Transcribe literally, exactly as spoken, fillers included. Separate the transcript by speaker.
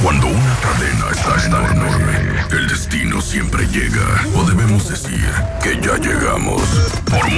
Speaker 1: Cuando una cadena está enorme, el destino siempre llega. O debemos decir que ya llegamos. Por